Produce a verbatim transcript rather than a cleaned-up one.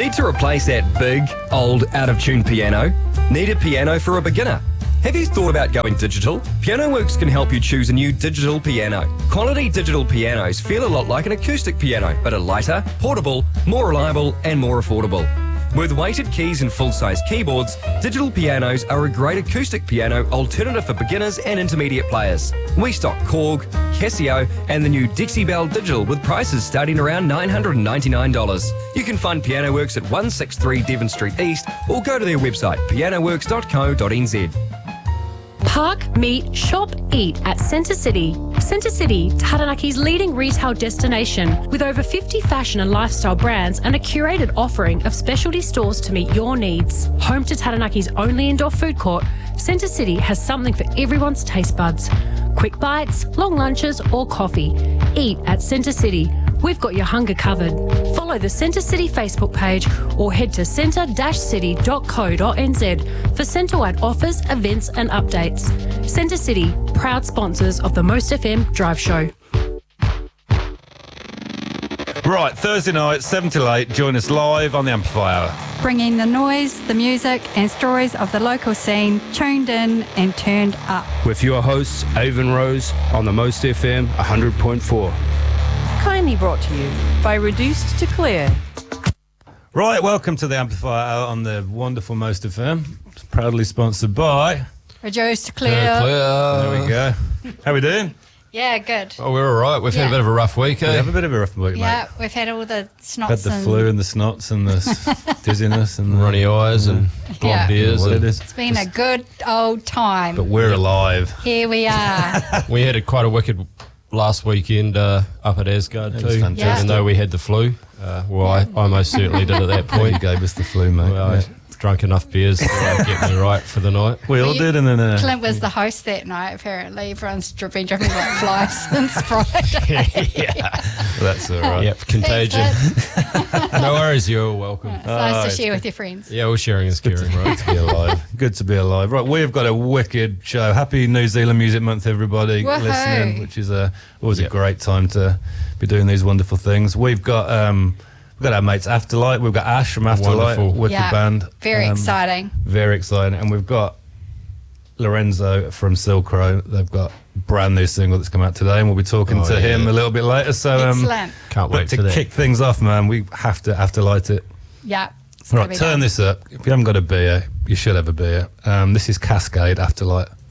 Need to replace that big, old, out-of-tune piano? Need a piano for a beginner? Have you thought about going digital? PianoWorks can help you choose a new digital piano. Quality digital pianos feel a lot like an acoustic piano, but are lighter, portable, more reliable and more affordable. With weighted keys and full-size keyboards, digital pianos are a great acoustic piano alternative for beginners and intermediate players. We stock Korg, Casio and the new Dixie Bell Digital with prices starting around nine hundred ninety-nine dollars. You can find PianoWorks at one sixty-three Devon Street East or go to their website piano works dot co dot n z. Park, meet, shop, eat at Centre City. Centre City, Taranaki's leading retail destination with over fifty fashion and lifestyle brands and a curated offering of specialty stores to meet your needs. Home to Taranaki's only indoor food court, Centre City has something for everyone's taste buds. Quick bites, long lunches or coffee. Eat at Centre City. We've got your hunger covered. Follow the Centre City Facebook page or head to centre dash city dot co dot n z for centre-wide offers, events and updates. Centre City, proud sponsors of the Most F M Drive Show. Right, Thursday night, seven till eight, join us live on the Amplifier. Bringing the noise, the music and stories of the local scene, tuned in and turned up. With your hosts, Avon Rose, on the Most F M one hundred point four. Kindly brought to you by Reduced to Clear. Right, welcome to the Amplifier on the wonderful Most F M. Proudly sponsored by... Reduced to Clear. There we go. How we doing? Yeah, good. Oh, we're all right. We've Yeah. had a bit of a rough week, eh? We have a bit of a rough week, Yeah, mate. we've had all the snots Had the and flu and the snots and the s- dizziness and the Runny eyes and blonde Yeah. ears. what and it is. it's been a good old time. But we're alive. Here we are. We had a, quite a wicked last weekend uh, up at Asgard It was too, fantastic. even though we had the flu. Uh, well, I, I most certainly did at that You point. gave us the flu, mate. Well, I drunk enough beers to uh, get me right for the night. we all You- did, and then... Uh, Clint was the host that night, apparently. Everyone's been drinking like flies since Friday. yeah. that's all right. Yep, contagion. Thanks, No worries, you're all welcome. It's nice Oh, to it's share with your friends. Yeah, all sharing is caring, right? To be alive. Good to be alive. Right, we've got a wicked show. Happy New Zealand Music Month, everybody Woohoo. listening, which is a, always Yep. a great time to be doing these wonderful things. We've got um, we've got our mates Afterlight. We've got Ash from Afterlight, Wonderful. wicked Yeah, band. very Um, exciting. Very exciting. And we've got Lorenzo from Silkro. They've got a brand new single that's come out today, and we'll be talking Oh, to him yeah. a little bit later. So, um, Excellent. Can't but wait to for that. kick things off, man, we have to Afterlight it. Yeah. it's gonna Right, be turn done. this up. If you haven't got a beer, you should have a beer. Um, this is Cascade Afterlight.